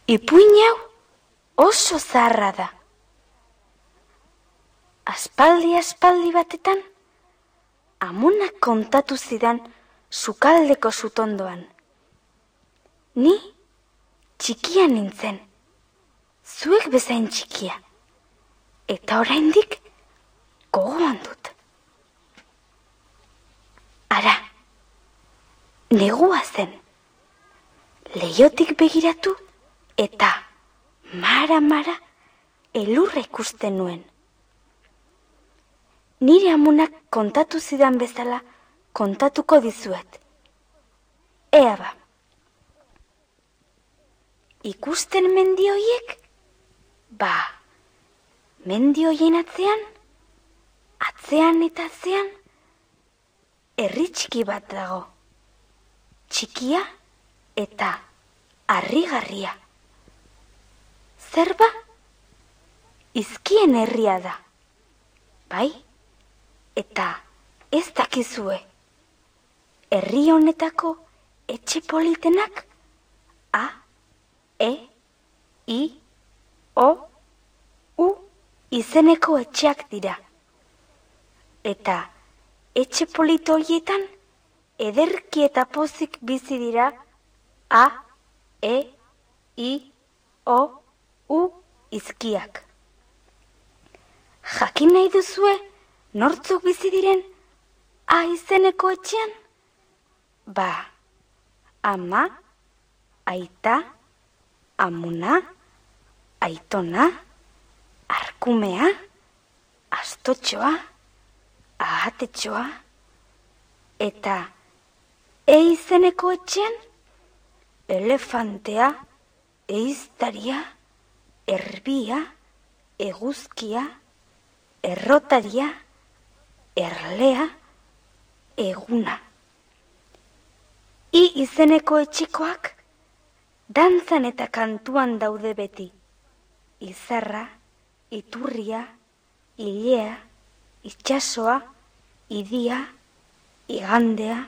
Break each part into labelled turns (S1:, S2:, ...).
S1: Ipuin hau oso zaharra da. Aspaldi batetan, amonak kontatu zidan sukaldeko sutondoan. Ni txikia nintzen, zuek bezain txikia, eta oraindik gogoan dut. Ara, negua zen, leihotik begiratu eta mara elurra ikusten nuen. Nire amonak kontatu zidan bezala kontatuko dizuet. Ea ba. Ikusten mendi horiek? Ba, mendi horien atzean eta atzean, herri txiki bat dago. Txikia eta harrigarria. Zer ba? Izkien herria da. Bai? Eta ez dakizue. Herri honetako etxe politenak A, E, I, O, U izeneko etxeak dira. Eta etxe polito horietan ederki eta pozik bizi dira A, E, I, O, U izkiak. Jakin nahi duzue nortzuk bizi diren A izeneko etxean? Ba, ama, aita, amona, aitona, arkumea, astotxoa, ahatetxoa, eta E izeneko etxean, elefantea, ehiztaria, erbia, eguzkia, errotaria, erlea, eguna. I izeneko etxekoak dantzan eta kantuan daude beti. Izarra, iturria, ilea, itsasoa, idia, igandea.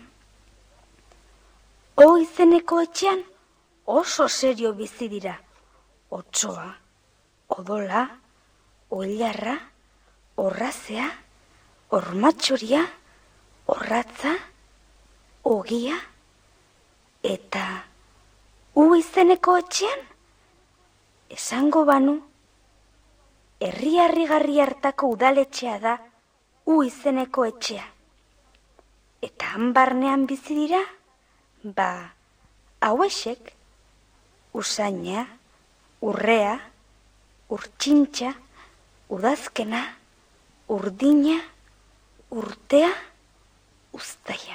S1: O izeneko etxean oso serio bizi dira. Otsoa, odola, oilarra, orrazea, ormatxoria, orratza, ogia, eta U izeneko etxean, esango banu, herri harrigarri hartako udaletxea da U izeneko etxea. Eta han barnean bizi dira, ba, hauexek, usaina, urrea, urtsintxa, udazkena, urdina, urtea, uztaia.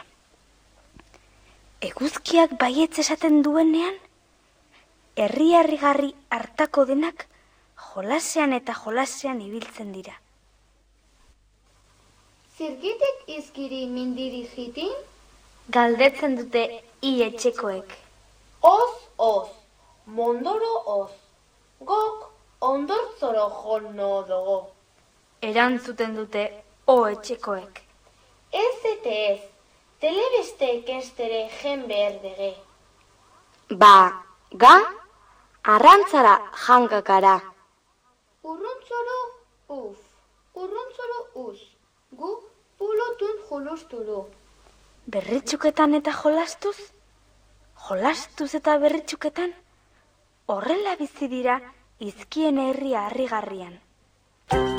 S1: Eguzkiak baietz esaten duenean, herri harrigarri hartako denak jolasean eta jolasean ibiltzen dira.
S2: Zergatik izkiri mindiri jitin?
S1: Galdetzen dute I etxekoek.
S2: Oz, mondoro oz, gok ondortzoro jono dogo.
S1: Erantzuten dute O etxekoek.
S2: Ez, telebesteek estere jen behar dege.
S1: Ba, ga, arrantzara jankakara.
S2: Urruntzoro uf, urruntzoro uz, gu pulotun julusturu.
S1: Berritxuketan eta jolastuz? Jolastuz eta berritxuketan? Horrela bizi dira izkien herria harrigarrian.